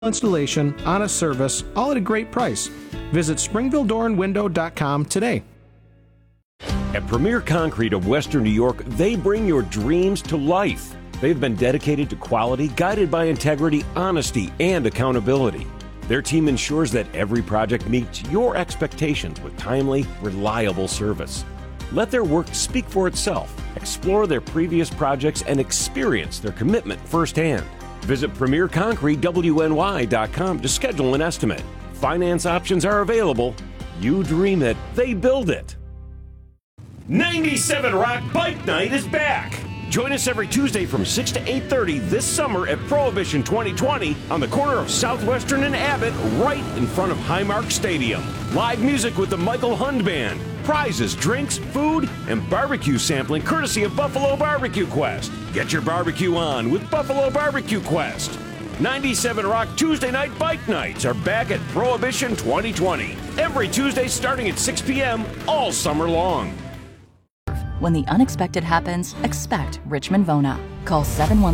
installation, honest service, all at a great price. Visit SpringvilleDoorandWindow.com today. At Premier Concrete of Western New York, they bring your dreams to life. They've been dedicated to quality, guided by integrity, honesty, and accountability. Their team ensures that every project meets your expectations with timely, reliable service. Let their work speak for itself. Explore their previous projects and experience their commitment firsthand. Visit PremierConcreteWNY.com to schedule an estimate. Finance options are available. You dream it, they build it. 97 Rock Bike Night is back. Join us every Tuesday from 6 to 8:30 this summer at Prohibition 2020 on the corner of Southwestern and Abbott, right in front of Highmark Stadium. Live music with the Michael Hund Band. Prizes, drinks, food, and barbecue sampling courtesy of Buffalo Barbecue Quest. Get your barbecue on with Buffalo Barbecue Quest. 97 Rock Tuesday Night Bike Nights are back at Prohibition 2020. Every Tuesday starting at 6 p.m. all summer long. When the unexpected happens, expect Richmond Vona. Call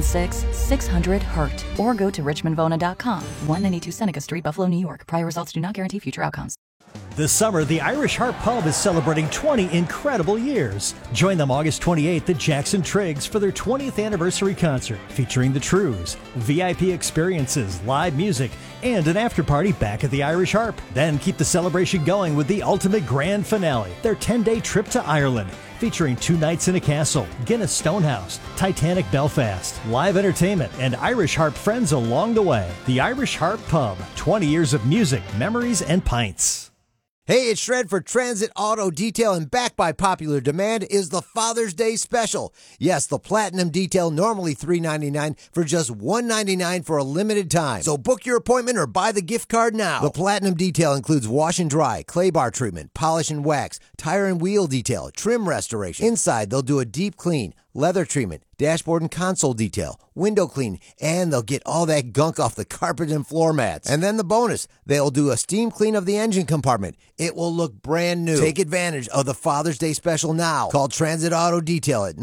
716-600-HURT or go to richmondvona.com. 192 Seneca Street, Buffalo, New York. Prior results do not guarantee future outcomes. This summer, the Irish Harp Pub is celebrating 20 incredible years. Join them August 28th at Jackson Triggs for their 20th anniversary concert featuring the Trues, VIP experiences, live music, and an after-party back at the Irish Harp. Then keep the celebration going with the ultimate grand finale, their 10-day trip to Ireland, featuring 2 nights in a castle, Guinness Stonehouse, Titanic Belfast, live entertainment, and Irish Harp friends along the way. The Irish Harp Pub, 20 years of music, memories, and pints. Hey, it's Shred for Transit Auto Detail, and back by popular demand is the Father's Day Special. Yes, the Platinum Detail, normally $3.99 for just $1.99 for a limited time. So book your appointment or buy the gift card now. The Platinum Detail includes wash and dry, clay bar treatment, polish and wax, tire and wheel detail, trim restoration. Inside, they'll do a deep clean, leather treatment, dashboard and console detail, window clean, and they'll get all that gunk off the carpet and floor mats. And then the bonus, they'll do a steam clean of the engine compartment. It will look brand new. Take advantage of the Father's Day Special now. Call Transit Auto Detail at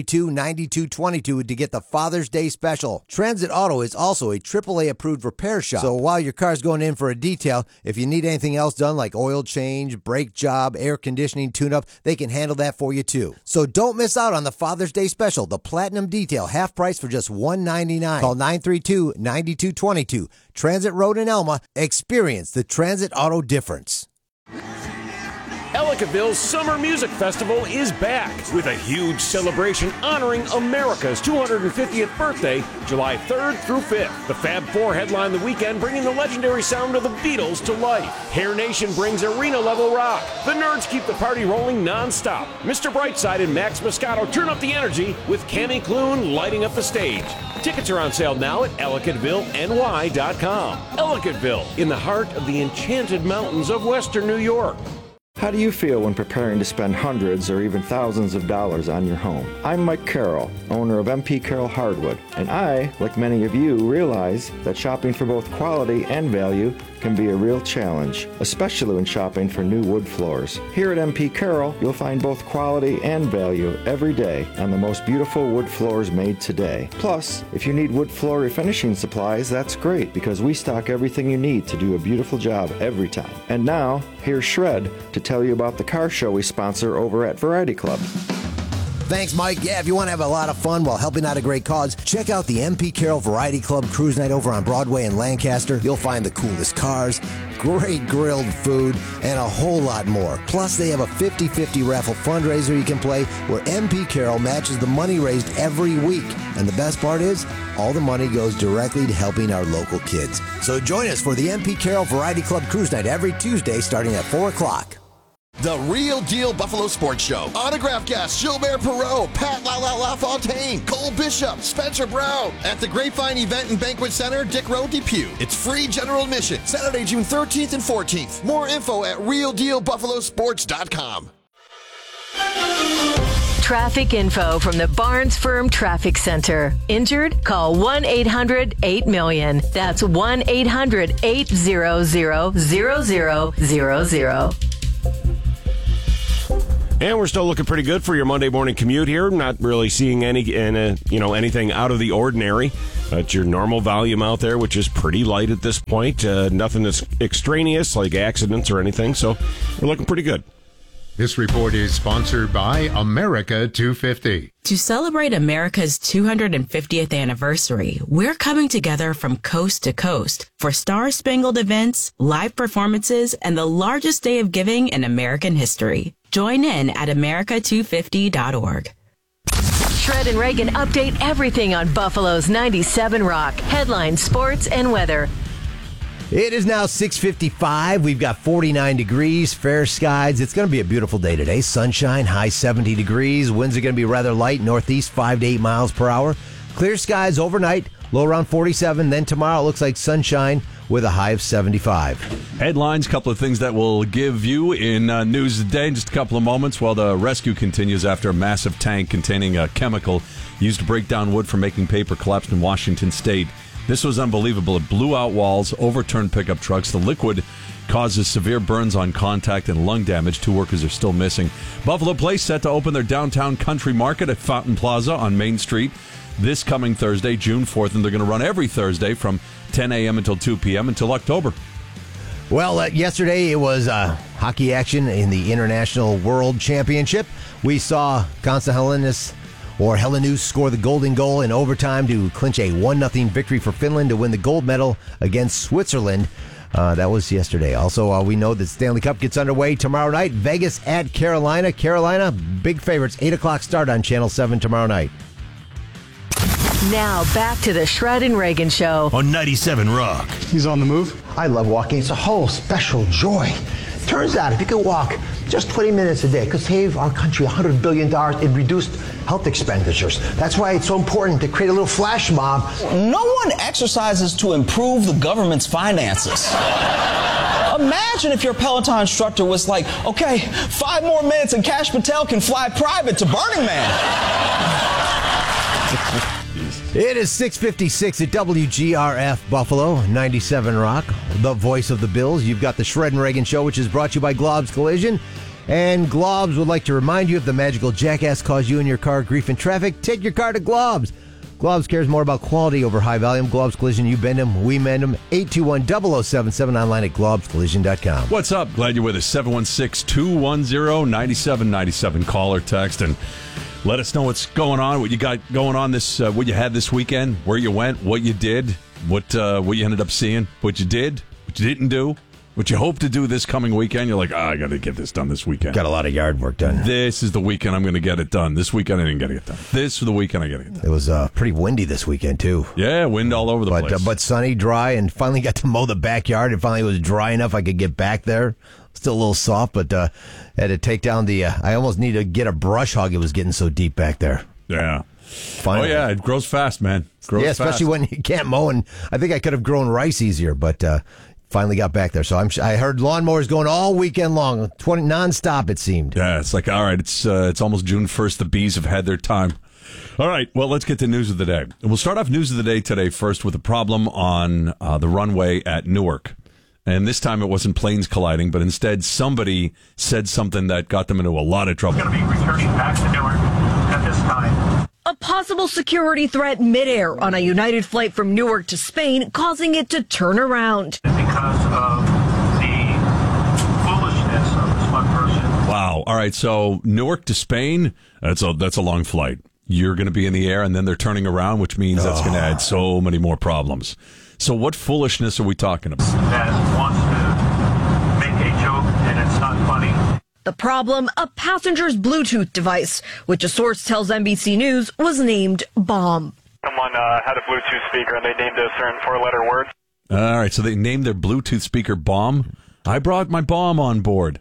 932-9222 to get the Father's Day Special. Transit Auto is also a AAA approved repair shop. So while your car's going in for a detail, if you need anything else done like oil change, brake job, air conditioning, tune-up, they can handle that for you too. So don't miss out on the Father's Day Special, the Platinum Detail, half price for just $1.99. Call 932-9222. Transit Road in Elma. Experience the Transit Auto difference. Ellicottville's Summer Music Festival is back with a huge celebration honoring America's 250th birthday, July 3rd through 5th. The Fab Four headline the weekend, bringing the legendary sound of the Beatles to life. Hair Nation brings arena-level rock. The Nerds keep the party rolling non-stop. Mr. Brightside and Max Moscato turn up the energy with Cammy Clune lighting up the stage. Tickets are on sale now at EllicottvilleNY.com. Ellicottville, in the heart of the enchanted mountains of Western New York. How do you feel when preparing to spend hundreds or even thousands of dollars on your home? I'm Mike Carroll, owner of MP Carroll Hardwood, and I, like many of you, realize that shopping for both quality and value can be a real challenge, especially when shopping for new wood floors. Here at MP Carroll, you'll find both quality and value every day on the most beautiful wood floors made today. Plus, if you need wood floor refinishing supplies, that's great because we stock everything you need to do a beautiful job every time. And now, here's Shred to tell you about the car show we sponsor over at Variety Club. Thanks, Mike. Yeah, if you want to have a lot of fun while helping out a great cause, check out the MP Carroll Variety Club Cruise Night over on Broadway in Lancaster. You'll find the coolest cars, great grilled food, and a whole lot more. Plus, they have a 50-50 raffle fundraiser you can play where MP Carroll matches the money raised every week. And the best part is, all the money goes directly to helping our local kids. So join us for the MP Carroll Variety Club Cruise Night every Tuesday starting at 4 o'clock. The Real Deal Buffalo Sports Show. Autograph guests Gilbert Perreault, Pat LaFontaine, Cole Bishop, Spencer Brown. At the Grapevine Event and Banquet Center, Dick Road, Depew. It's free general admission. Saturday, June 13th and 14th. More info at RealDealBuffaloSports.com. Traffic info from the Barnes Firm Traffic Center. Injured? Call 1-800-8-MILLION. That's 1-800-800-0000. And we're still looking pretty good for your Monday morning commute here. Not really seeing anything out of the ordinary. That's your normal volume out there, which is pretty light at this point. Nothing that's extraneous, like accidents or anything, so we're looking pretty good. This report is sponsored by America 250. To celebrate America's 250th anniversary, we're coming together from coast to coast for star-spangled events, live performances, and the largest day of giving in American history. Join in at America250.org. Shred and Reagan update everything on Buffalo's 97 Rock. Headlines, sports, and weather. It is now 6:55. We've got 49 degrees, fair skies. It's going to be a beautiful day today. Sunshine, high 70 degrees. Winds are going to be rather light, northeast 5 to 8 miles per hour. Clear skies overnight, low around 47. Then tomorrow it looks like sunshine with a high of 75. Headlines, couple of things that we'll give you in news today in just a couple of moments while the rescue continues after a massive tank containing a chemical used to break down wood for making paper collapsed in Washington State. This was unbelievable. It blew out walls, overturned pickup trucks. The liquid causes severe burns on contact and lung damage. 2 workers are still missing. Buffalo Place set to open their downtown country market at Fountain Plaza on Main Street this coming Thursday, June 4th, and they're going to run every Thursday from 10 a.m. until 2 p.m. until October. Well, yesterday it was hockey action in the International World Championship. We saw Helenius score the golden goal in overtime to clinch a 1-0 victory for Finland to win the gold medal against Switzerland. That was yesterday. Also, we know that Stanley Cup gets underway tomorrow night. Vegas at Carolina. Carolina, big favorites. 8 o'clock start on Channel 7 tomorrow night. Now back to the Shred and Reagan Show on 97 Rock. He's on the move. I love walking. It's a whole special joy. Turns out if you could walk just 20 minutes a day, it could save our country $100 billion in reduced health expenditures. That's why it's so important to create a little flash mob. No one exercises to improve the government's finances. Imagine if your Peloton instructor was like, okay, 5 more minutes and Kash Patel can fly private to Burning Man. It is 6:56 at WGRF Buffalo, 97 Rock, the voice of the Bills. You've got the Shred and Reagan Show, which is brought to you by Glob's Collision. And Glob's would like to remind you if the magical jackass caused you and your car grief in traffic, take your car to Glob's. Glob's cares more about quality over high volume. Glob's Collision, you bend them, we mend them. 821-0077 online at globscollision.com. What's up? Glad you're with us. 716-210-9797. Call or text and let us know what's going on, what you got going on this, what you had this weekend, where you went, what you did, what you ended up seeing, what you did, what you didn't do, what you hope to do this coming weekend. You're like, I got to get this done this weekend. Got a lot of yard work done. This is the weekend I'm going to get it done. This weekend I didn't get it done. This is the weekend I got to get it done. It was pretty windy this weekend, too. Yeah, wind all over the place. But sunny, dry, and finally got to mow the backyard. It finally was dry enough I could get back there. Still a little soft, but had to take down the... I almost need to get a brush hog. It was getting so deep back there. Yeah. Finally. Oh, yeah. It grows fast, man. Yeah, especially when you can't mow. And I think I could have grown rice easier, but finally got back there. So I heard lawnmowers going all weekend long, 20 nonstop, it seemed. Yeah, it's like, all right, it's almost June 1st. The bees have had their time. All right, well, let's get to news of the day. We'll start off news of the day today first with a problem on the runway at Newark. And this time it wasn't planes colliding, but instead somebody said something that got them into a lot of trouble. Going to be returning back to Newark at this time. A possible security threat midair on a United flight from Newark to Spain, causing it to turn around. Because of the foolishness of this one person. Wow. All right, so Newark to Spain, that's a long flight. You're going to be in the air, and then they're turning around, which means that's going to add so many more problems. So what foolishness are we talking about? That wants to make a joke, and it's not funny. The problem, a passenger's Bluetooth device, which a source tells NBC News was named Bomb. Someone had a Bluetooth speaker, and they named it a certain 4-letter word. All right, so they named their Bluetooth speaker Bomb. I brought my bomb on board.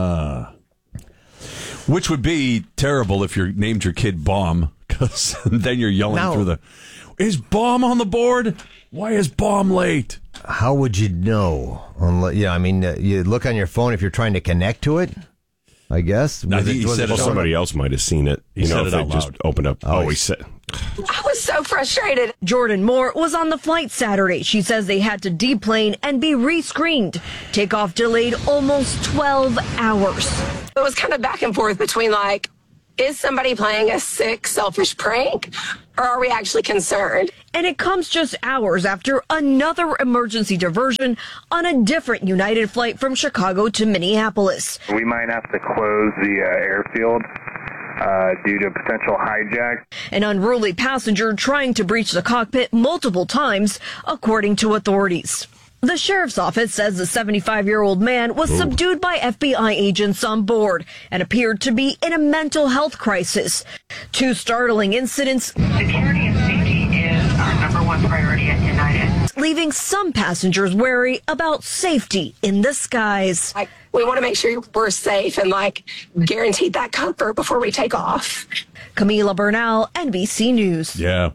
Which would be terrible if you named your kid Bomb, because then you're yelling through the... Is Bomb on the board? Why is Bomb late? How would you know? You look on your phone if you're trying to connect to it, I guess. Somebody else might have seen it. He said it out loud. Just opened up. he said... I was so frustrated. Jordan Moore was on the flight Saturday. She says they had to deplane and be rescreened. Takeoff delayed almost 12 hours. It was kind of back and forth between is somebody playing a sick, selfish prank? Or are we actually concerned? And it comes just hours after another emergency diversion on a different United flight from Chicago to Minneapolis. We might have to close the airfield due to potential hijack. An unruly passenger trying to breach the cockpit multiple times, according to authorities. The sheriff's office says the 75-year-old man was subdued by FBI agents on board and appeared to be in a mental health crisis. Two startling incidents. Security and safety is our number one priority at United. Leaving some passengers wary about safety in the skies. We want to make sure we're safe and guaranteed that comfort before we take off. Camila Bernal, NBC News. Yeah.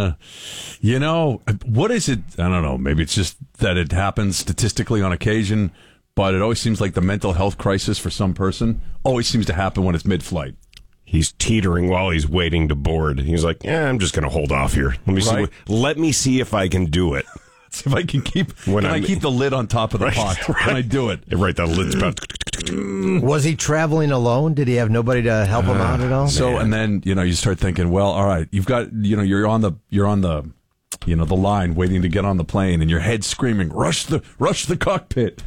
What is it? I don't know. Maybe it's just that it happens statistically on occasion, but it always seems like the mental health crisis for some person always seems to happen when it's mid-flight. He's teetering while he's waiting to board. He's like, I'm just going to hold off here. Let me see if I can do it. See if I can keep the lid on top of the pot. Can I do it? Right, the lid's about. Was he traveling alone? Did he have nobody to help him out at all? So, and then, you start thinking, well, all right, you've got, you're on the line waiting to get on the plane and your head's screaming, rush the cockpit.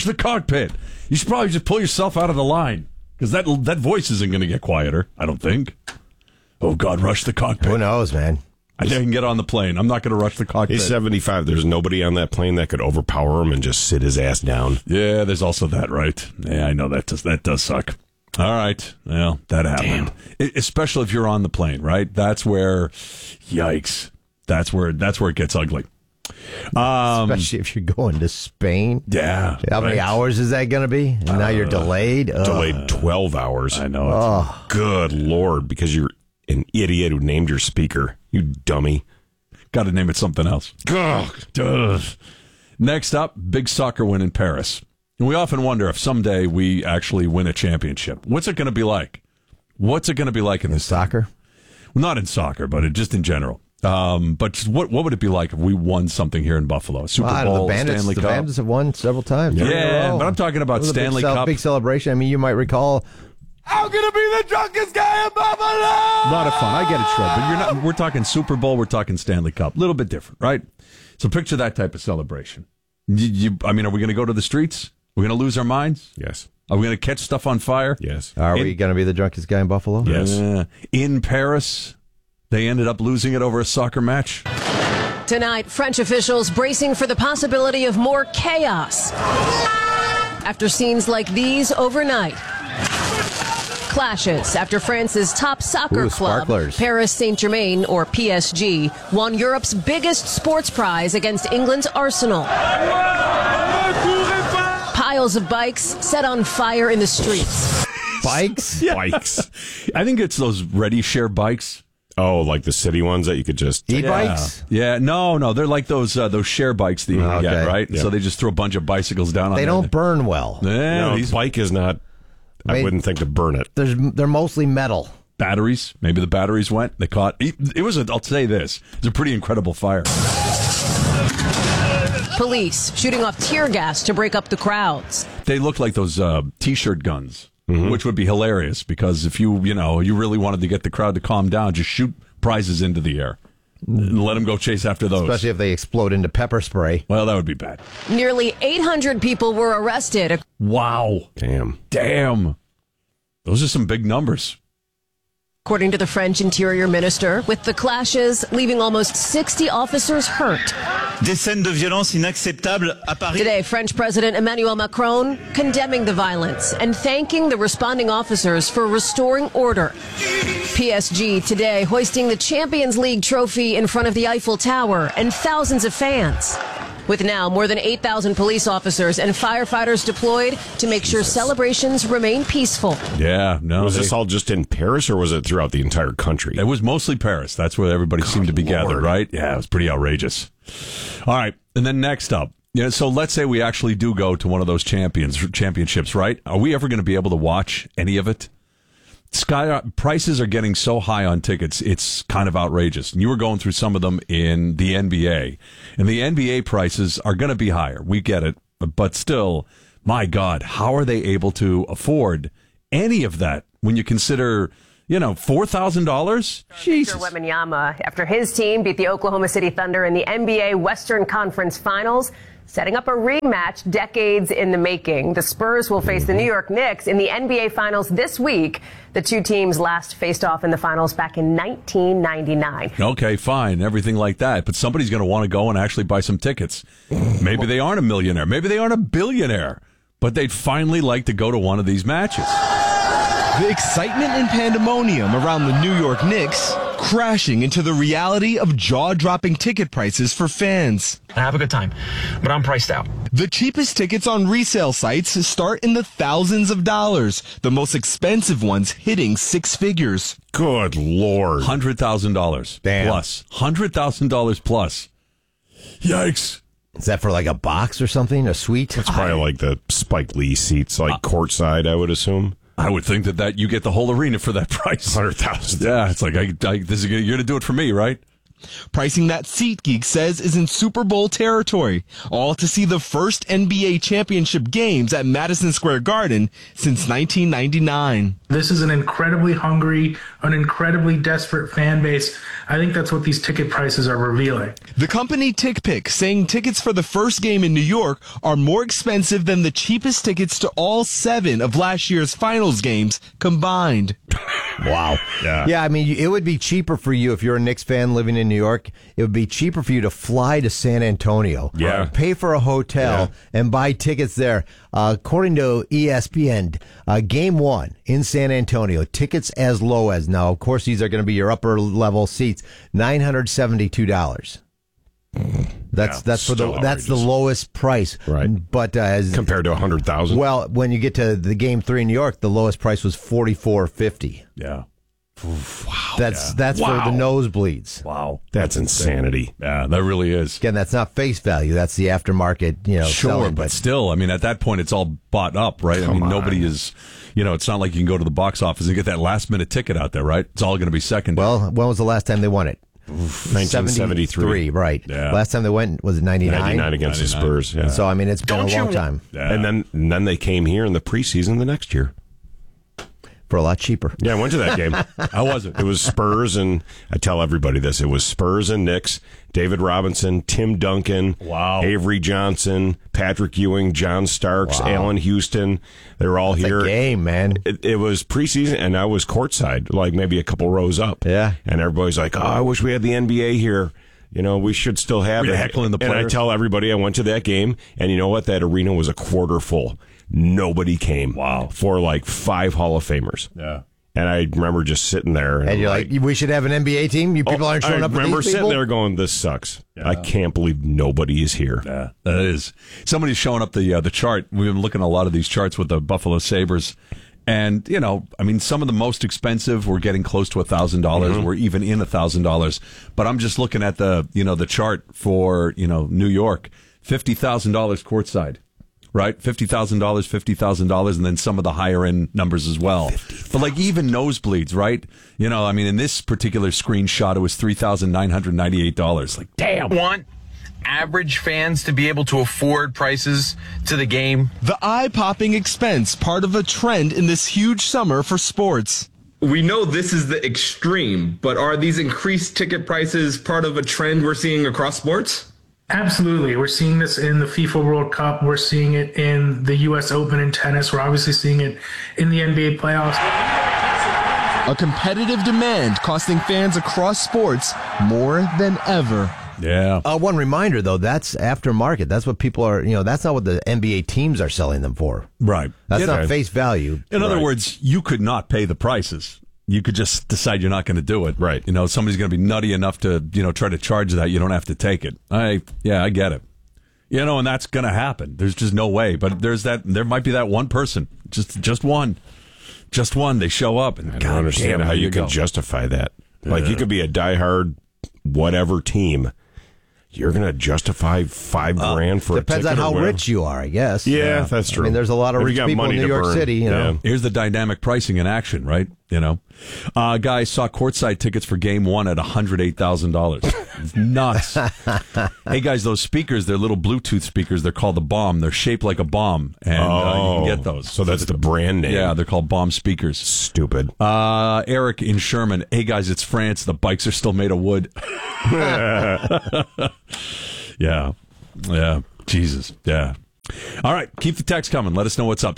You should probably just pull yourself out of the line because that voice isn't going to get quieter, I don't think. Oh, God, rush the cockpit. Who knows, man? I can get on the plane. I'm not going to rush the cockpit. He's 75. There's nobody on that plane that could overpower him and just sit his ass down. Yeah, there's also that, right? Yeah, I know that does suck. All right. Well, that happened. Especially if you're on the plane, right? That's where, yikes. That's where it gets ugly. Especially if you're going to Spain. Yeah. How many hours is that going to be? And now you're delayed. Delayed 12 hours. I know. Good Lord, because you're an idiot who named your speaker. You dummy. Got to name it something else. Ugh. Next up, big soccer win in Paris. And we often wonder if someday we actually win a championship. What's it going to be like? What's it going to be like in this soccer? Well, not in soccer, but just in general. But what would it be like if we won something here in Buffalo? Super Bowl, Stanley Cup? The Bandits have won several times. Yeah, but I'm talking about Stanley Cup. Big celebration. I mean, you might recall... I'm gonna be the drunkest guy in Buffalo. A lot of fun. I get it, Shred, but you're not. We're talking Super Bowl. We're talking Stanley Cup. A little bit different, right? So picture that type of celebration. Are we going to go to the streets? We're going to lose our minds? Yes. Are we going to catch stuff on fire? Yes. Are we going to be the drunkest guy in Buffalo? Yes. In Paris, they ended up losing it over a soccer match. Tonight, French officials bracing for the possibility of more chaos after scenes like these overnight. Clashes after France's top soccer club, Paris Saint-Germain, or PSG, won Europe's biggest sports prize against England's Arsenal. Piles of bikes set on fire in the streets. Bikes? Yeah. Bikes. I think it's those Ready Share bikes. Oh, like the city ones that you could just... E-bikes? Yeah, no, they're like those share bikes that you can get, right? Yeah. So they just throw a bunch of bicycles down on They don't burn well. Yeah, no, bike is not... I wouldn't think to burn it. They're mostly metal. Batteries. Maybe the batteries went. They caught. It was. I'll say this. It's a pretty incredible fire. Police shooting off tear gas to break up the crowds. They look like those T-shirt guns, which would be hilarious because if you really wanted to get the crowd to calm down, just shoot prizes into the air. And let them go chase after those. Especially if they explode into pepper spray. Well, that would be bad. Nearly 800 people were arrested. Wow. Damn. Those are some big numbers. According to the French Interior Minister, with the clashes leaving almost 60 officers hurt. Des scènes de violence inacceptables à Paris. Today, French President Emmanuel Macron condemning the violence and thanking the responding officers for restoring order. PSG today hoisting the Champions League trophy in front of the Eiffel Tower and thousands of fans. With now more than 8,000 police officers and firefighters deployed to make sure celebrations remain peaceful. Yeah, no. Was this all just in Paris or was it throughout the entire country? It was mostly Paris. That's where everybody seemed to be gathered, right? Yeah, it was pretty outrageous. All right, and then next up. Yeah, so let's say we actually do go to one of those championships, right? Are we ever going to be able to watch any of it? Prices are getting so high on tickets, it's kind of outrageous. And you were going through some of them in the NBA. And the NBA prices are going to be higher. We get it. But still, my God, how are they able to afford any of that when you consider, $4,000? Jesus. Victor Wembanyama, after his team beat the Oklahoma City Thunder in the NBA Western Conference Finals, setting up a rematch decades in the making. The Spurs will face the New York Knicks in the NBA Finals this week. The two teams last faced off in the finals back in 1999. Okay, fine, everything like that. But somebody's going to want to go and actually buy some tickets. Maybe they aren't a millionaire. Maybe they aren't a billionaire. But they'd finally like to go to one of these matches. The excitement and pandemonium around the New York Knicks crashing into the reality of jaw-dropping ticket prices for fans. I have a good time, but I'm priced out. The cheapest tickets on resale sites start in the thousands of dollars, the most expensive ones hitting six figures. Good Lord. $100,000 plus. $100,000 plus. Yikes. Is that for like a box or something, a suite? It's probably like the Spike Lee seats, like courtside, I would assume. I would think that you get the whole arena for that price. $100,000. Yeah, it's like you're going to do it for me, right? Pricing that SeatGeek says is in Super Bowl territory, all to see the first NBA championship games at Madison Square Garden since 1999. This is an incredibly hungry, an incredibly desperate fan base. I think that's what these ticket prices are revealing. The company TickPick saying tickets for the first game in New York are more expensive than the cheapest tickets to all 7 of last year's finals games combined. Wow. Yeah, I mean, it would be cheaper for you if you're a Knicks fan living in New York. It would be cheaper for you to fly to San Antonio, pay for a hotel, and buy tickets there. According to ESPN, Game 1 in San Antonio, tickets as low as, now, of course, these are going to be your upper level seats, $972. That's the lowest price, right? But as compared to $100,000. Well, when you get to the Game 3 in New York, the lowest price was $44.50. Yeah. Wow. That's for the nosebleeds. Wow. That's insanity. Yeah, that really is. Again, that's not face value. That's the aftermarket, Sure, selling, but still, I mean, at that point, it's all bought up, right? Come on. Nobody is, it's not like you can go to the box office and get that last minute ticket out there, right? It's all going to be secondary. Well, when was the last time they won it? 1973. Right. Yeah. Last time they went, was it 99? 99 against the Spurs. Yeah. So, I mean, it's been a long time. Yeah. And then they came here in the preseason the next year. For a lot cheaper. Yeah, I went to that game. How was it? It was Spurs, and I tell everybody this. It was Spurs and Knicks, David Robinson, Tim Duncan, Avery Johnson, Patrick Ewing, John Starks, Allen Houston. They were all here. It's a game, man. It was preseason, and I was courtside, like maybe a couple rows up. Yeah. And everybody's like, I wish we had the NBA here. We should still have it. Heckling the players. And I tell everybody I went to that game, and you know what? That arena was a quarter full. Nobody came. Wow. For like 5 Hall of Famers. Yeah. And I remember just sitting there. And you're like, we should have an NBA team? You people aren't showing up for these people? I remember sitting there going, this sucks. Yeah. I can't believe nobody is here. Yeah, that is. Somebody's showing up the chart. We've been looking at a lot of these charts with the Buffalo Sabres. And, some of the most expensive were getting close to $1,000. Mm-hmm. We're even in $1,000. But I'm just looking at the chart for, New York. $50,000 courtside. Right? $50,000, $50,000, and then some of the higher end numbers as well. But like even nosebleeds, right? In this particular screenshot, it was $3,998. Like, damn. Want average fans to be able to afford prices to the game? The eye-popping expense, part of a trend in this huge summer for sports. We know this is the extreme, but are these increased ticket prices part of a trend we're seeing across sports? Absolutely. We're seeing this in the FIFA World Cup. We're seeing it in the U.S. Open in tennis. We're obviously seeing it in the NBA playoffs. A competitive demand costing fans across sports more than ever. Yeah. One reminder, though, that's aftermarket. That's what people are, that's not what the NBA teams are selling them for. Right. That's not face value. In other words, you could not pay the prices. You could just decide you're not going to do it. Right. Somebody's going to be nutty enough to, try to charge that. You don't have to take it. I get it. And that's going to happen. There's just no way. But there might be that one person, just one. Just one. They show up. And I don't understand how you can justify that. Like, you could be a diehard whatever team. You're going to justify $5,000 for a ticket? Depends on how rich you are, I guess. Yeah, that's true. There's a lot of rich people in New York City. Here's the dynamic pricing in action, right? Guys saw courtside tickets for Game 1 at $108,000. It's nuts. Hey, guys, those speakers, they're little Bluetooth speakers. They're called the Bomb. They're shaped like a bomb, and you can get those. So that's the brand name. Yeah, they're called Bomb speakers. Stupid. Eric in Sherman. Hey, guys, it's France. The bikes are still made of wood. Yeah. Jesus. Yeah. All right, keep the text coming. Let us know what's up.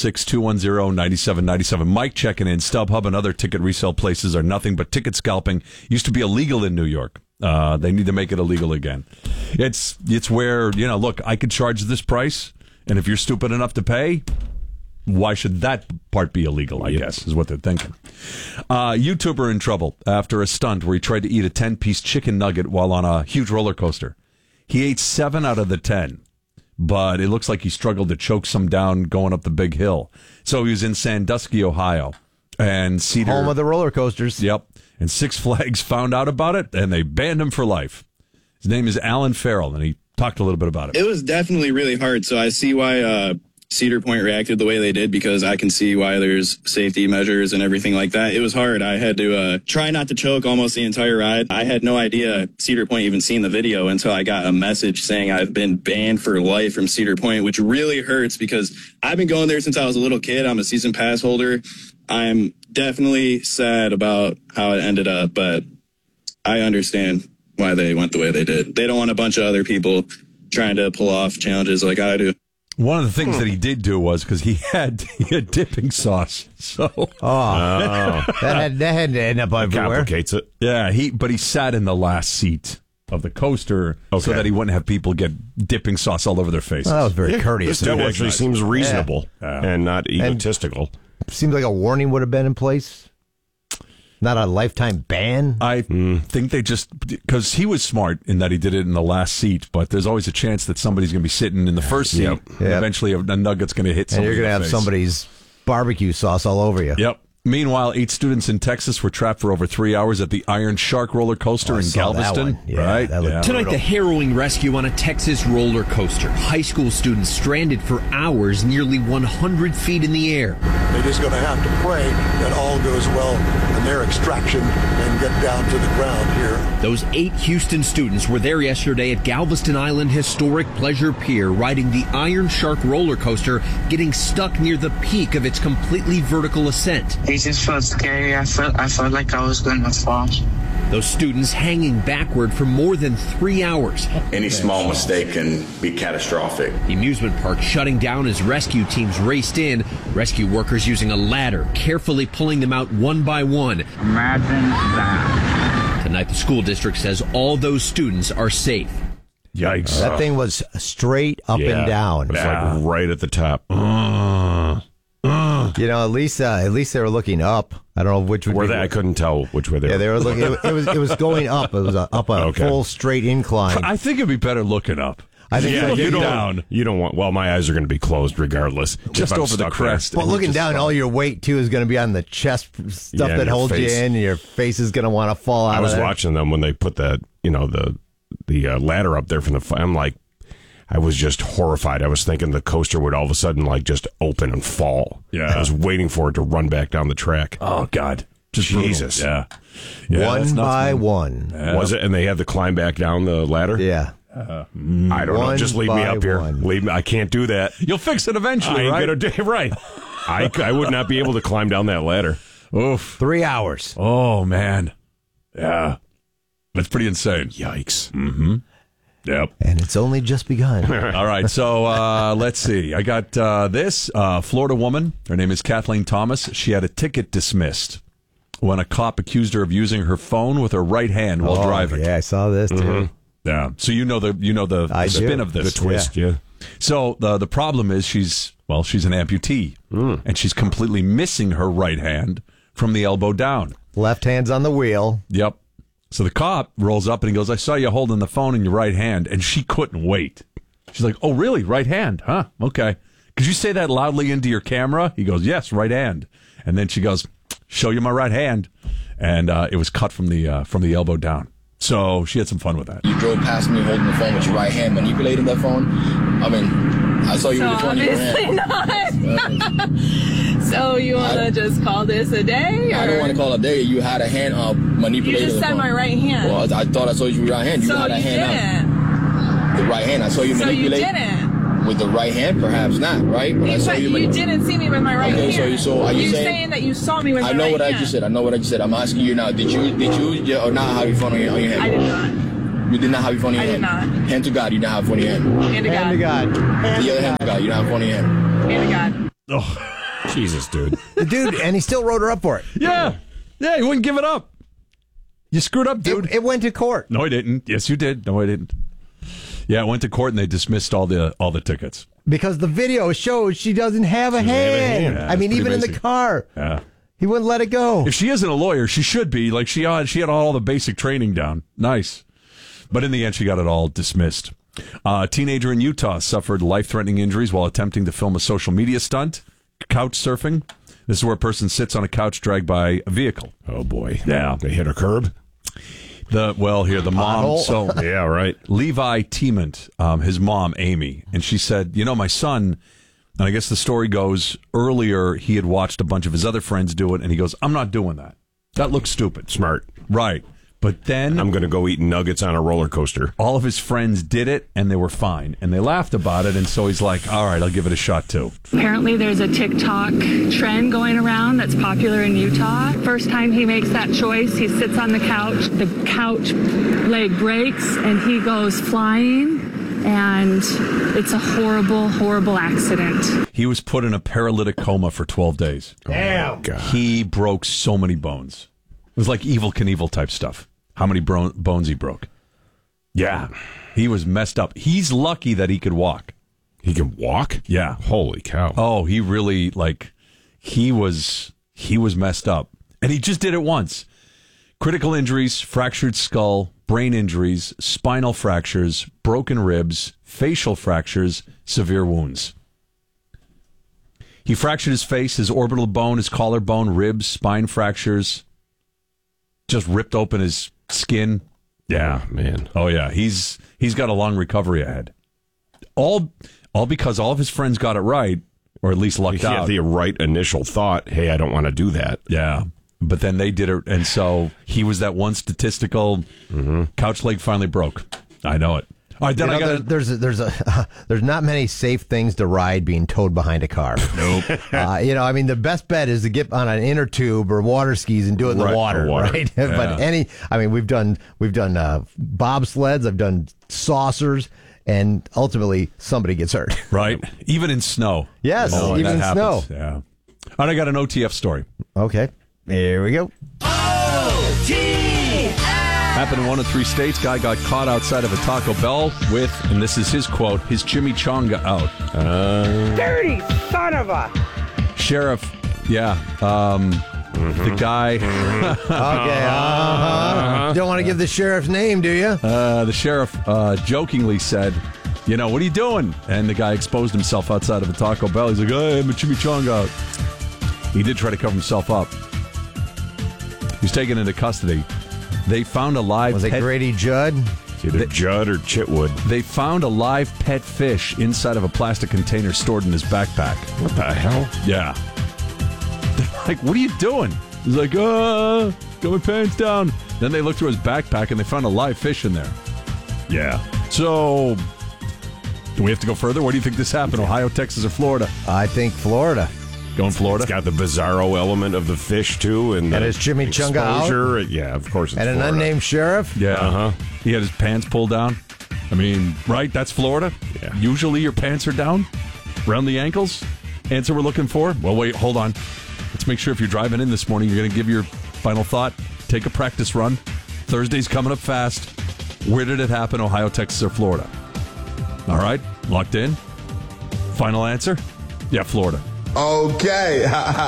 716-210-9797. Mike checking in. StubHub and other ticket resale places are nothing but ticket scalping. Used to be illegal in New York. They need to make it illegal again. It's where, look, I could charge this price, and if you're stupid enough to pay, why should that part be illegal, I guess, is what they're thinking. YouTuber in trouble after a stunt where he tried to eat a 10-piece chicken nugget while on a huge roller coaster. He ate 7 out of the 10. But it looks like he struggled to choke some down going up the big hill. So he was in Sandusky, Ohio, and Cedar. Home of the roller coasters. Yep. And Six Flags found out about it, and they banned him for life. His name is Alan Farrell, and he talked a little bit about it. It was definitely really hard. So I see why Cedar Point reacted the way they did, because I can see why there's safety measures and everything like that. It was hard. I had to try not to choke almost the entire ride. I had no idea Cedar Point even seen the video until I got a message saying I've been banned for life from Cedar Point, which really hurts because I've been going there since I was a little kid. I'm a season pass holder. I'm definitely sad about how it ended up, but I understand why they went the way they did. They don't want a bunch of other people trying to pull off challenges like I do. One of the things that he did do was because he had dipping sauce. So that had to end up everywhere. Complicates it. Yeah, but he sat in the last seat of the coaster so that he wouldn't have people get dipping sauce all over their faces. Well, that was very courteous. This actually seems reasonable and not egotistical. Seems like a warning would have been in place. Not a lifetime ban? I think they just, because he was smart in that he did it in the last seat, but there's always a chance that somebody's going to be sitting in the first seat. Yep. And eventually a nugget's going to hit somebody. And you're going to have face. somebody's barbecue sauce all over you. Yep. Meanwhile, 8 students in Texas were trapped for over 3 hours at the Iron Shark roller coaster in Galveston. Right? Tonight, the harrowing rescue on a Texas roller coaster. High school students stranded for hours, nearly 100 feet in the air. They're just going to have to pray that all goes well in their extraction and get down to the ground here. Those 8 Houston students were there yesterday at Galveston Island Historic Pleasure Pier, riding the Iron Shark roller coaster, getting stuck near the peak of its completely vertical ascent. It just felt scary. I felt like I was going to fall. Those students hanging backward for more than 3 hours. Any small mistake can be catastrophic. The amusement park shutting down as rescue teams raced in. Rescue workers using a ladder, carefully pulling them out one by one. Imagine that. Tonight, the school district says all those students are safe. Yikes. That thing was straight up and down. It's like right at the top. At least they were looking up. I don't know which way I couldn't tell which way they were. Yeah, they were looking. It was going up. It was up a full straight incline. I think it'd be better looking up. I think looking down. You don't want. Well, my eyes are going to be closed regardless. Just over the crest. But looking down, all your weight too is going to be on the chest stuff that holds you in, and your face is going to want to fall out. I was watching them when they put that, the ladder up there from the. I'm like, I was just horrified. I was thinking the coaster would all of a sudden just open and fall. Yeah. I was waiting for it to run back down the track. Oh, God. Just Jesus. Yeah. One by one. Yeah. Was it? And they had to climb back down the ladder? Yeah. I don't know. Just leave me up here. Leave me. I can't do that. You'll fix it eventually, right? Right. I would not be able to climb down that ladder. Oof. 3 hours. Oh, man. Yeah. That's pretty insane. Yikes. Mm-hmm. Yep. And it's only just begun. All right, so let's see. I got this. Florida woman. Her name is Kathleen Thomas. She had a ticket dismissed when a cop accused her of using her phone with her right hand while driving. Yeah, I saw this too. Mm-hmm. Yeah. So you know the spin of this. The twist, yeah. So the problem is she's an amputee, and she's completely missing her right hand from the elbow down. Left hand's on the wheel. Yep. So the cop rolls up and he goes, I saw you holding the phone in your right hand. And she couldn't wait. She's like, oh, really? Right hand? Huh? Okay. Could you say that loudly into your camera? He goes, yes, right hand. And then she goes, show you my right hand. And it was cut from the elbow down. So she had some fun with that. You drove past me holding the phone with your right hand, manipulating that phone. I mean, I saw you with the 20 in your hand. Not. So you want to just call this a day? Or? I don't want to call it a day. You had a hand manipulated. You just said my right hand. Well, I thought I saw you with your right hand. You so had a hand didn't. The right hand. I saw you manipulate. So you didn't. With the right hand, perhaps not, right? But you didn't see me with my right hand. Okay, so are you saying that you saw me with my right hand? I know what I just said. I'm asking you now. Did you or not have your phone on your hand? I did not. You did not have your phone in your hand? I did not. Hand to God, you didn't have phone in your hand. Hand to God. Hand to God. The other hand to God, you don't have phone in your hand. Hand to God. Oh, Jesus, dude. The dude, and he still wrote her up for it. Yeah, he wouldn't give it up. You screwed up, dude. It went to court. No, I didn't. Yes, you did. No, I didn't. Yeah, it went to court and they dismissed all the tickets. Because the video shows she doesn't have a hand. Yeah, I mean, even basic. in the car. Yeah. He wouldn't let it go. If she isn't a lawyer, she should be. Like, she had all the basic training down. Nice. But in the end, she got it all dismissed. A teenager in Utah suffered life-threatening injuries while attempting to film a social media stunt. Couch surfing. This is where a person sits on a couch dragged by a vehicle. Oh, boy. Yeah. They hit a curb? The mom. So yeah, right. Levi Teement, his mom, Amy, and she said, my son, and I guess the story goes, earlier he had watched a bunch of his other friends do it, and he goes, I'm not doing that. That looks stupid. Smart. Right. But then I'm going to go eat nuggets on a roller coaster. All of his friends did it, and they were fine. And they laughed about it, and so he's like, all right, I'll give it a shot, too. Apparently there's a TikTok trend going around that's popular in Utah. First time he makes that choice, he sits on the couch leg breaks, and he goes flying, and it's a horrible, horrible accident. He was put in a paralytic coma for 12 days. Damn. God. He broke so many bones. It was like Evel Knievel type stuff. How many bones he broke. Yeah. He was messed up. He's lucky that he could walk. He can walk? Yeah. Holy cow. Oh, he really, he was messed up. And he just did it once. Critical injuries, fractured skull, brain injuries, spinal fractures, broken ribs, facial fractures, severe wounds. He fractured his face, his orbital bone, his collarbone, ribs, spine fractures. Just ripped open his skin. Yeah, man. Oh, yeah. He's got a long recovery ahead. All because all of his friends got it right, or at least lucked out. He had the right initial thought, hey, I don't want to do that. Yeah. But then they did it, and so he was that one statistical couch leg finally broke. I know it. All right, then there's not many safe things to ride being towed behind a car. Nope. The best bet is to get on an inner tube or water skis and do it in the water, right? Yeah. But we've done bobsleds, I've done saucers, and ultimately somebody gets hurt. Right. Even in snow. Yes, even in snow. Yeah. All right, I got an OTF story. Okay. Here we go. Happened in one of 3 states. Guy got caught outside of a Taco Bell with, and this is his quote, his chimichanga out. Dirty son of a... Sheriff, yeah. The guy... Okay, Don't want to give the sheriff's name, do you? The sheriff jokingly said, what are you doing? And the guy exposed himself outside of a Taco Bell. He's like, hey, I'm a chimichanga out. He did try to cover himself up. He's taken into custody. They found a live Was it pet... Grady Judd? Either Judd or Chitwood. They found a live pet fish inside of a plastic container stored in his backpack. What the hell? Yeah. They're like, what are you doing? He's like, got my pants down. Then they looked through his backpack and they found a live fish in there. Yeah. So, do we have to go further? Where do you think this happened? Ohio, Texas, or Florida? I think Florida. Going Florida? It's got the bizarro element of the fish, too. And his chimichanga exposure. out? Yeah, of course it's And Florida. an unnamed sheriff? Yeah. He had his pants pulled down. I mean, right? That's Florida? Yeah. Usually your pants are down around the ankles. Answer we're looking for? Well, wait, hold on. Let's make sure if you're driving in this morning, you're going to give your final thought. Take a practice run. Thursday's coming up fast. Where did it happen? Ohio, Texas, or Florida? All right. Locked in? Final answer? Yeah, Florida. Okay.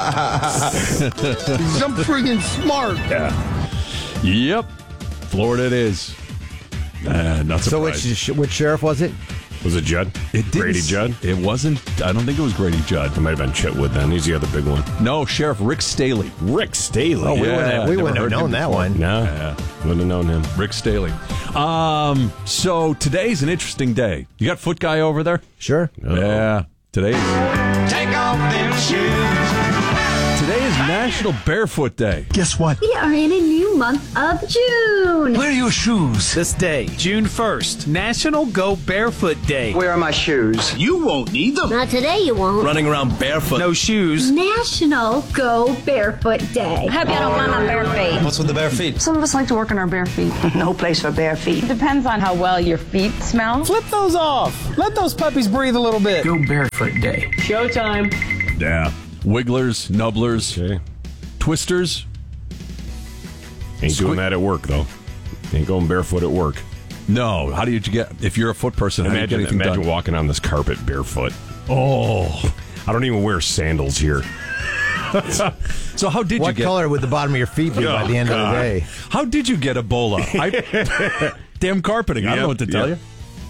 I'm freaking smart. Yeah. Yep. Florida it is. Not surprised. So which sheriff was it? Was it Judd? Grady Judd? It wasn't. I don't think it was Grady Judd. It might have been Chitwood then. He's the other big one. No, Sheriff Rick Staley. Rick Staley. Oh, we wouldn't have known that one. No, wouldn't have known him. Rick Staley. So today's an interesting day. You got Foot Guy over there? Sure. Yeah. Today's Take off them shoes. Today is National Barefoot Day. Guess what? We are in a new month of June. Wear your shoes. This day, June 1st, National Go Barefoot Day. Where are my shoes? You won't need them. Not today, you won't. Running around barefoot. No shoes. National Go Barefoot Day. I hope you don't want my bare feet. What's with the bare feet? Some of us like to work on our bare feet. No place for bare feet. Depends on how well your feet smell. Flip those off. Let those puppies breathe a little bit. Go Barefoot Day. Showtime. Yeah. Wigglers, nubblers, twisters. Ain't doing that at work, though. Ain't going barefoot at work. No. How do you get, if you're a foot person, how do you get anything imagine done? walking on this carpet barefoot. Oh. I don't even wear sandals here. So how did you get... What color would the bottom of your feet be by the end of the day? How did you get Ebola? Damn carpeting. I don't know what to tell you.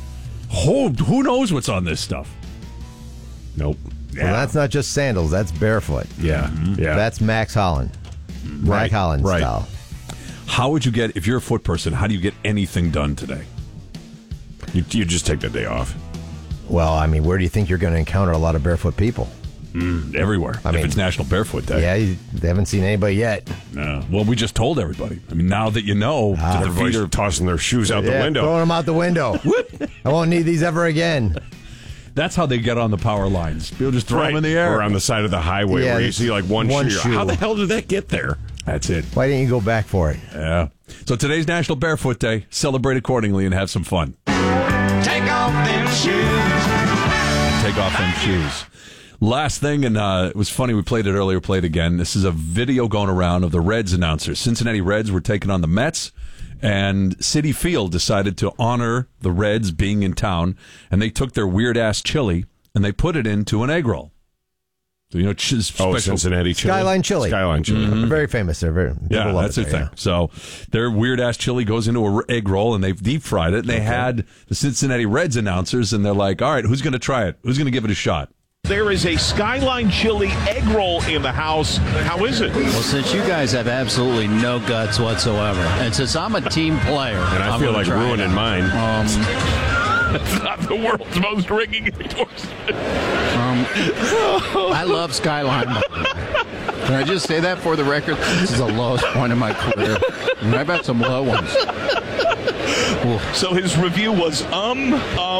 Who knows what's on this stuff? Nope. Well, that's not just sandals. That's barefoot. Yeah. Yeah. That's Max Holland. Max Holland style. How would you get, if you're a foot person, how do you get anything done today? You just take the day off. Well, I mean, where do you think you're going to encounter a lot of barefoot people? Everywhere. If it's National Barefoot Day. Yeah, they haven't seen anybody yet. No. Well, we just told everybody. I mean, now that you know, their feet are tossing their shoes out the window. Throwing them out the window. I won't need these ever again. That's how they get on the power lines. People just throw them in the air. Or on the side of the highway where you see like one shoe. How the hell did that get there? That's it. Why didn't you go back for it? Yeah. So today's National Barefoot Day. Celebrate accordingly and have some fun. Take off them shoes. Take off them shoes. Last thing, and it was funny, we played it earlier, played again. This is a video going around of the Reds announcers. Cincinnati Reds were taking on the Mets, and Citi Field decided to honor the Reds being in town, and they took their weird-ass chili, and they put it into an egg roll. So, you know, special Cincinnati chili. Skyline chili. Skyline chili. Mm-hmm. Very famous. They're very that's their thing. Yeah. So their weird-ass chili goes into an egg roll, and they've deep-fried it, and they had the Cincinnati Reds announcers, and they're like, all right, who's going to try it? Who's going to give it a shot? There is a Skyline Chili egg roll in the house. How is it? Well, since you guys have absolutely no guts whatsoever, and since I'm a team player, and I feel like ruining mine. It's not the world's most ringing endorsement. I love Skyline. Can I just say that for the record? This is the lowest point in my career. And I've had some low ones. So his review was and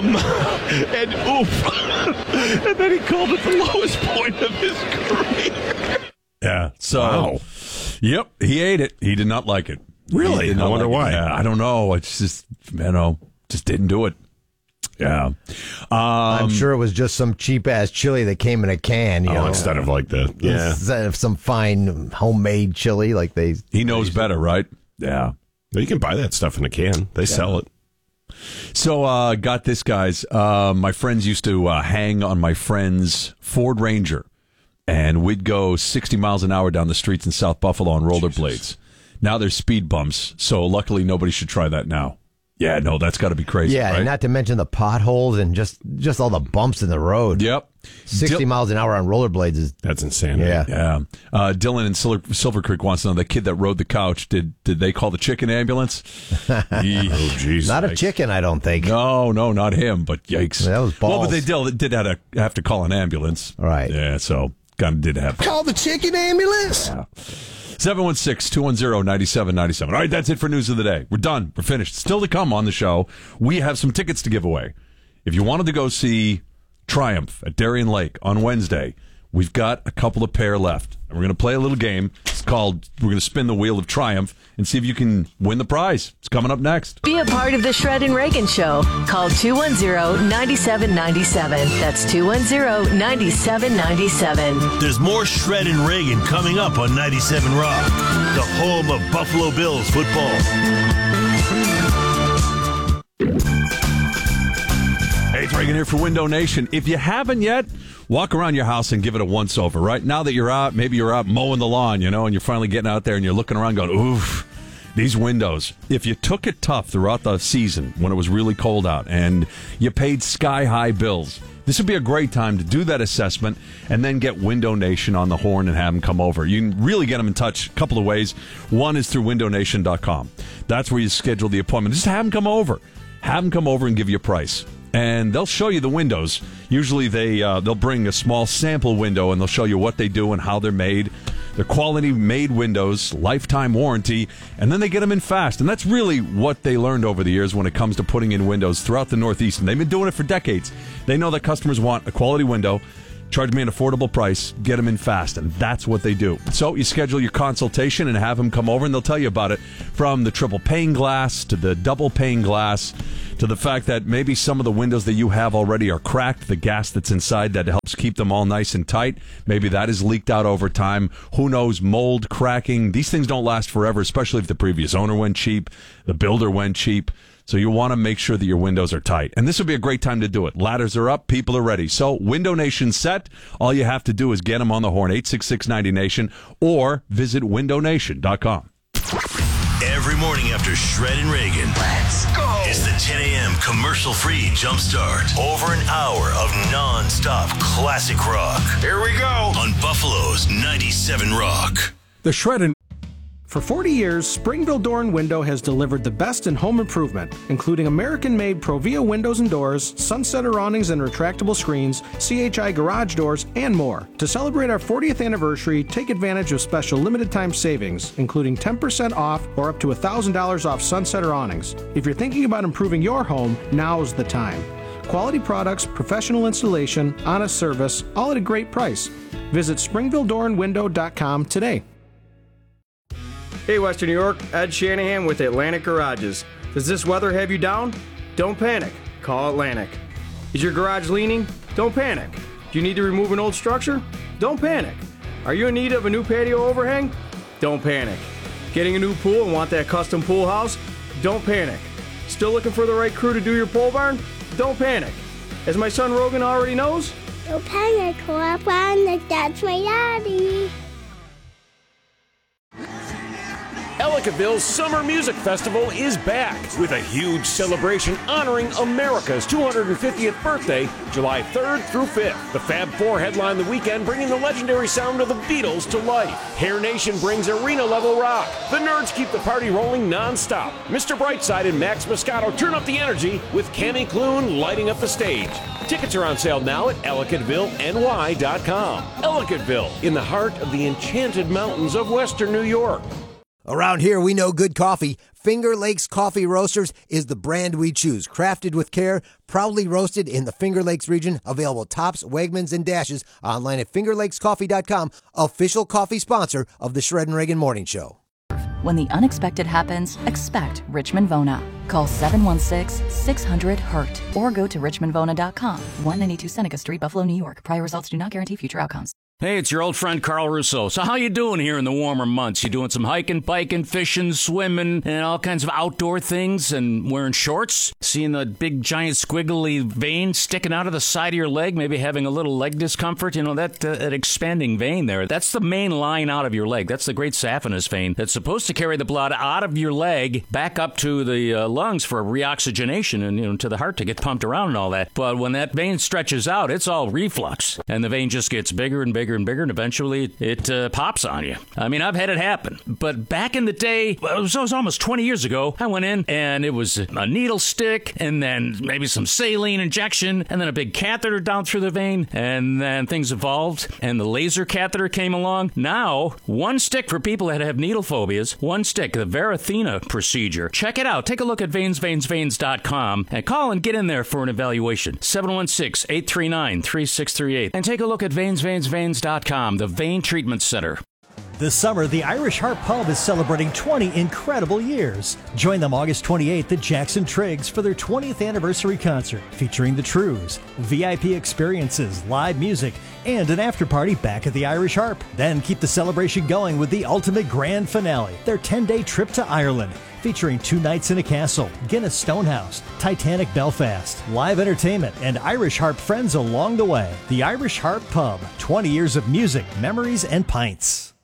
oof. And then he called it the lowest point of his career. Yeah. So, Yep, he ate it. He did not like it. Really? I wonder why. Yeah, I don't know. It's just, just didn't do it. Yeah. I'm sure it was just some cheap-ass chili that came in a can, you know. Instead of like instead of some fine homemade chili like they... He knows better, right? Yeah. You can buy that stuff in a can. They sell it. So, got this, guys. My friends used to hang on my friend's Ford Ranger, and we'd go 60 miles an hour down the streets in South Buffalo on rollerblades. Now there's speed bumps, so luckily nobody should try that now. Yeah, no, that's got to be crazy. Yeah, right? and not to mention the potholes and just all the bumps in the road. Yep. 60 miles an hour on rollerblades that's insane. Yeah. Dylan in Silver Creek wants to know, the kid that rode the couch, did they call the chicken ambulance? Oh, jeez. Not a chicken, I don't think. No, not him, but yikes. That was balls. Well, but they did have to call an ambulance. All right. Yeah, so kind of did have. Call the chicken ambulance. Yeah. 716-210-9797. All right, that's it for News of the Day. We're done. We're finished. Still to come on the show, we have some tickets to give away. If you wanted to go see Triumph at Darien Lake on Wednesday, we've got a couple of pair left. And we're going to play a little game. It's called, we're going to spin the wheel of triumph and see if you can win the prize. It's coming up next. Be a part of the Shred and Reagan Show. Call 210-9797. That's 210-9797. There's more Shred and Reagan coming up on 97 Rock, the home of Buffalo Bills football. Hey, it's Reagan here for Window Nation. If you haven't yet, walk around your house and give it a once-over, right? Now that you're out, maybe you're out mowing the lawn, and you're finally getting out there and you're looking around going, oof. These windows, if you took it tough throughout the season when it was really cold out and you paid sky-high bills, this would be a great time to do that assessment and then get Window Nation on the horn and have them come over. You can really get them in touch a couple of ways. One is through windownation.com. That's where you schedule the appointment. Just have them come over. Have them come over and give you a price. And they'll show you the windows. Usually they'll bring a small sample window and they'll show you what they do and how they're made. They're quality-made windows, lifetime warranty, and then they get them in fast. And that's really what they learned over the years when it comes to putting in windows throughout the Northeast. And they've been doing it for decades. They know that customers want a quality window, charge me an affordable price, get them in fast, and that's what they do. So you schedule your consultation and have them come over, and they'll tell you about it, from the triple pane glass to the double pane glass to the fact that maybe some of the windows that you have already are cracked, the gas that's inside that helps keep them all nice and tight. Maybe that is leaked out over time. Who knows, mold, cracking. These things don't last forever, especially if the previous owner went cheap, the builder went cheap. So you want to make sure that your windows are tight. And this would be a great time to do it. Ladders are up. People are ready. So Window Nation set. All you have to do is get them on the horn, 866-90-NATION, or visit windownation.com. Every morning after Shred and Reagan. Let's go. It's the 10 a.m. commercial-free jumpstart. Over an hour of non-stop classic rock. Here we go. On Buffalo's 97 Rock. The Shred and... For 40 years, Springville Door and Window has delivered the best in home improvement, including American-made Provia windows and doors, Sunsetter awnings and retractable screens, CHI garage doors, and more. To celebrate our 40th anniversary, take advantage of special limited-time savings, including 10% off or up to $1,000 off Sunsetter awnings. If you're thinking about improving your home, now's the time. Quality products, professional installation, honest service, all at a great price. Visit SpringvilleDoorandWindow.com today. Hey, Western New York, Ed Shanahan with Atlantic Garages. Does this weather have you down? Don't panic. Call Atlantic. Is your garage leaning? Don't panic. Do you need to remove an old structure? Don't panic. Are you in need of a new patio overhang? Don't panic. Getting a new pool and want that custom pool house? Don't panic. Still looking for the right crew to do your pole barn? Don't panic. As my son Rogan already knows, don't panic, clap on, that's my daddy. Ellicottville's Summer Music Festival is back with a huge celebration honoring America's 250th birthday, July 3rd through 5th. The Fab Four headline the weekend, bringing the legendary sound of the Beatles to life. Hair Nation brings arena-level rock. The Nerds keep the party rolling non-stop. Mr. Brightside and Max Moscato turn up the energy with Cammy Clune lighting up the stage. Tickets are on sale now at EllicottvilleNY.com. Ellicottville, in the heart of the enchanted mountains of Western New York. Around here, we know good coffee. Finger Lakes Coffee Roasters is the brand we choose. Crafted with care, proudly roasted in the Finger Lakes region. Available Tops, Wegmans, and Dashes. Online at FingerLakesCoffee.com. Official coffee sponsor of the Shred and Reagan Morning Show. When the unexpected happens, expect Richmond Vona. Call 716-600-HURT or go to richmondvona.com. 192 Seneca Street, Buffalo, New York. Prior results do not guarantee future outcomes. Hey, it's your old friend Carl Russo. So how you doing here in the warmer months? You doing some hiking, biking, fishing, swimming, and all kinds of outdoor things and wearing shorts? Seeing the big giant squiggly vein sticking out of the side of your leg, maybe having a little leg discomfort? You know, that expanding vein there, that's the main line out of your leg. That's the great saphenous vein that's supposed to carry the blood out of your leg back up to the lungs for reoxygenation and, you know, to the heart to get pumped around and all that. But when that vein stretches out, it's all reflux, and the vein just gets bigger and bigger and bigger, and eventually it pops on you. I mean, I've had it happen. But back in the day, it was almost 20 years ago, I went in and it was a needle stick and then maybe some saline injection and then a big catheter down through the vein, and then things evolved and the laser catheter came along. Now, one stick for people that have needle phobias, one stick, the Varithena procedure. Check it out. Take a look at veins.com and call and get in there for an evaluation. 716-839-3638. And take a look at veins.com, the Vein Treatment Center. This summer, the Irish Harp Pub is celebrating 20 incredible years. Join them August 28th at Jackson Triggs for their 20th anniversary concert featuring the Trues, VIP experiences, live music, and an after-party back at the Irish Harp. Then keep the celebration going with the ultimate grand finale, their 10-day trip to Ireland, featuring 2 nights in a castle, Guinness Stonehouse, Titanic Belfast, live entertainment, and Irish Harp friends along the way. The Irish Harp Pub, 20 years of music, memories, and pints.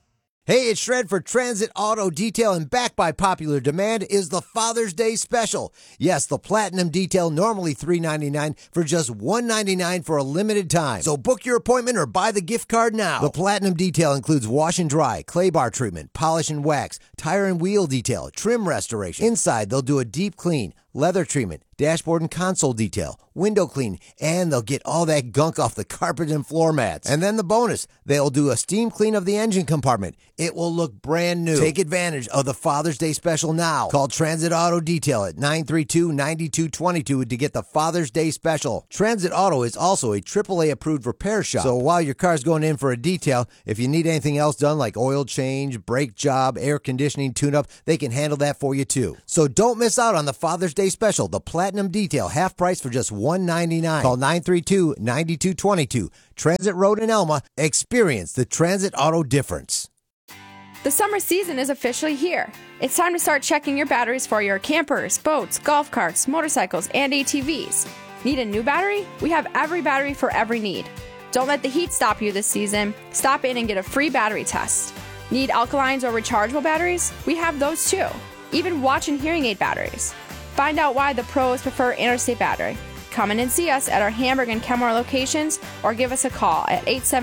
Hey, it's Shred for Transit Auto Detail, and back by popular demand is the Father's Day Special. Yes, the Platinum Detail, normally $3.99 for just $1.99 for a limited time. So book your appointment or buy the gift card now. The Platinum Detail includes wash and dry, clay bar treatment, polish and wax, tire and wheel detail, trim restoration. Inside, they'll do a deep clean, leather treatment, dashboard and console detail, window clean, and they'll get all that gunk off the carpet and floor mats. And then the bonus, they'll do a steam clean of the engine compartment. It will look brand new. Take advantage of the Father's Day Special now. Call Transit Auto Detail at 932-9222 to get the Father's Day Special. Transit Auto is also a AAA approved repair shop. So while your car's going in for a detail, if you need anything else done like oil change, brake job, air conditioning, tune-up, they can handle that for you too. So don't miss out on the Father's Day Special, the Platinum Detail, half price for just $1.99. Call 932-9222. Transit Road in Elma. Experience the Transit Auto difference. The summer season is officially here. It's time to start checking your batteries for your campers, boats, golf carts, motorcycles, and ATVs. Need a new battery? We have every battery for every need. Don't let the heat stop you this season. Stop in and get a free battery test. Need alkalines or rechargeable batteries? We have those too. Even watch and hearing aid batteries. Find out why the pros prefer Interstate Battery. Come in and see us at our Hamburg and Kenmore locations or give us a call at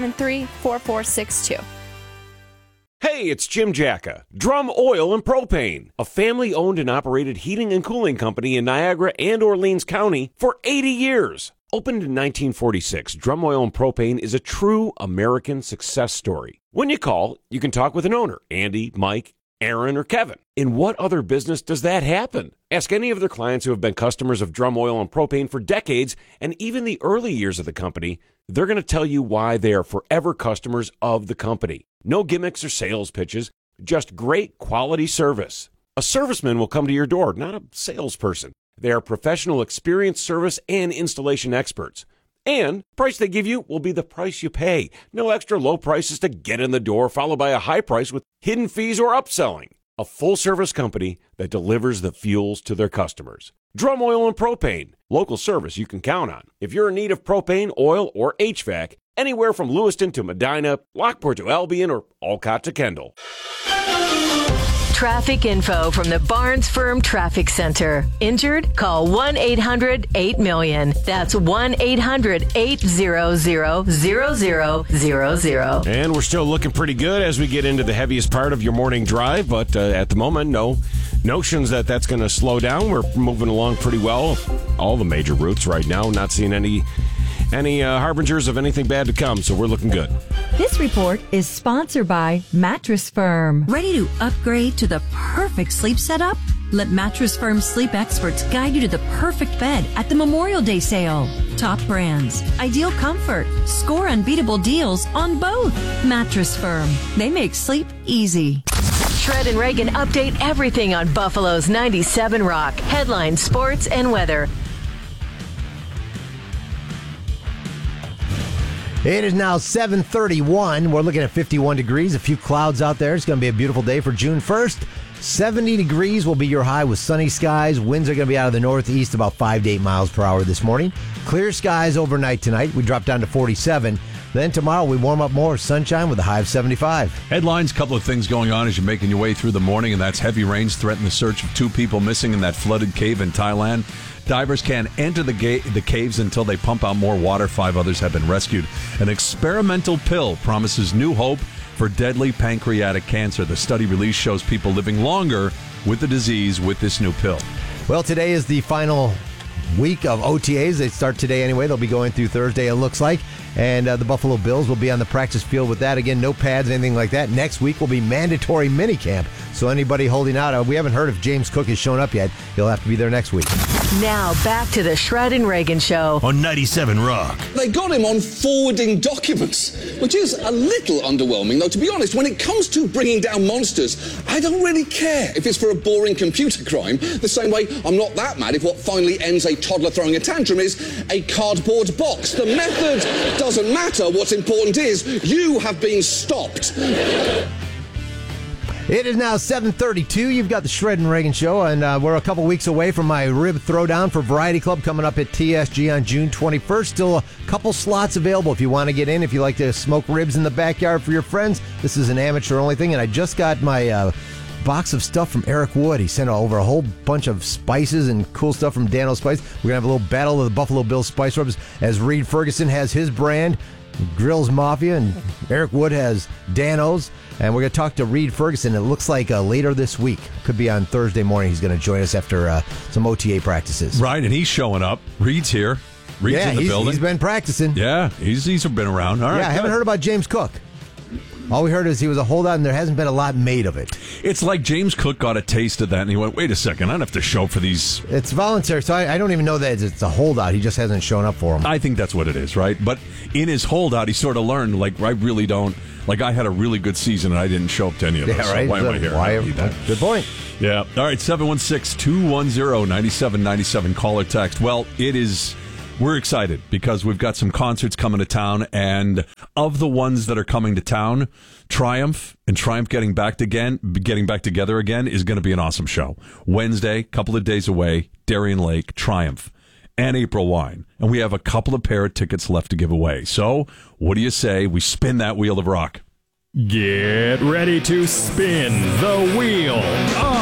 873-4462. Hey, it's Jim Jacka, Drum Oil and Propane, a family-owned and operated heating and cooling company in Niagara and Orleans County for 80 years. Opened in 1946, Drum Oil and Propane is a true American success story. When you call, you can talk with an owner, Andy, Mike, Aaron, or Kevin. In what other business does that happen? Ask any of their clients who have been customers of Drum Oil and Propane for decades, and even the early years of the company. They're going to tell you why they are forever customers of the company. No gimmicks or sales pitches, just great quality service. A serviceman will come to your door, not a salesperson. They are professional, experienced service and installation experts. And the price they give you will be the price you pay. No extra low prices to get in the door, followed by a high price with hidden fees or upselling. A full-service company that delivers the fuels to their customers. Drum Oil and Propane. Local service you can count on. If you're in need of propane, oil, or HVAC, anywhere from Lewiston to Medina, Lockport to Albion, or Olcott to Kendall. Traffic info from the Barnes Firm Traffic Center. Injured? Call 1-800-8-MILLION. That's 1-800-800-0000. And we're still looking pretty good as we get into the heaviest part of your morning drive, but at the moment, no notions that that's going to slow down. We're moving along pretty well. All the major routes right now, not seeing any harbingers of anything bad to come, so we're looking good. This report is sponsored by Mattress Firm. Ready to upgrade to the perfect sleep setup? Let Mattress Firm sleep experts guide you to the perfect bed at the Memorial Day sale. Top brands, ideal comfort, score unbeatable deals on both. Mattress Firm. They make sleep easy. Shred and Reagan update everything on Buffalo's 97 Rock. Headlines, sports, and weather. It is now 7:31. We're looking at 51 degrees, a few clouds out there. It's going to be a beautiful day for June 1st. 70 degrees will be your high with sunny skies. Winds are going to be out of the northeast about 5 to 8 miles per hour this morning. Clear skies overnight tonight. We drop down to 47. Then tomorrow we warm up more. Sunshine with a high of 75. Headlines, couple of things going on as you're making your way through the morning, and that's heavy rains threaten the search of 2 people missing in that flooded cave in Thailand. Divers can't enter the caves until they pump out more water. 5 others have been rescued. An experimental pill promises new hope for deadly pancreatic cancer. The study release shows people living longer with the disease with this new pill. Well, today is the final week of OTAs. They start today anyway. They'll be going through Thursday, it looks like. And the Buffalo Bills will be on the practice field with that. Again, no pads, anything like that. Next week will be mandatory minicamp. So anybody holding out, we haven't heard if James Cook has shown up yet. He'll have to be there next week. Now back to the Shred and Reagan Show on 97 Rock. They got him on forwarding documents, which is a little underwhelming, though, to be honest. When it comes to bringing down monsters, I don't really care if it's for a boring computer crime, the same way I'm not that mad if what finally ends a toddler throwing a tantrum is a cardboard box. The method doesn't matter. What's important is you have been stopped. It is now 7:32. You've got the Shred and Reagan Show, and we're a couple weeks away from my rib throwdown for Variety Club coming up at TSG on June 21st. Still a couple slots available if you want to get in. If you like to smoke ribs in the backyard for your friends, this is an amateur-only thing, and I just got my box of stuff from Eric Wood. He sent over a whole bunch of spices and cool stuff from Dano's Spice. We're going to have a little battle of the Buffalo Bill Spice Rubs as Reed Ferguson has his brand, Grills Mafia, and Eric Wood has Dano's. And we're going to talk to Reed Ferguson. It looks like later this week. Could be on Thursday morning. He's going to join us after some OTA practices. Right, and he's showing up. Reed's here. Reed's in the building. He's been practicing. Yeah, he's been around. All right. Yeah, I haven't heard about James Cook. All we heard is he was a holdout, and there hasn't been a lot made of it. It's like James Cook got a taste of that, and he went, wait a second, I don't have to show up for these. It's voluntary, so I don't even know that it's a holdout. He just hasn't shown up for him. I think that's what it is, right? But in his holdout, he sort of learned, like, I really don't. Like, I had a really good season, and I didn't show up to any of those. Yeah, right. So why am I here? I don't need that. Good point. Yeah. All right, 716-210-9797. Call or text. Well, we're excited because we've got some concerts coming to town, and of the ones that are coming to town, Triumph getting back together again is going to be an awesome show. Wednesday, couple of days away, Darien Lake, Triumph, and April Wine. And we have a couple of pair of tickets left to give away. So, what do you say we spin that wheel of rock? Get ready to spin the wheel of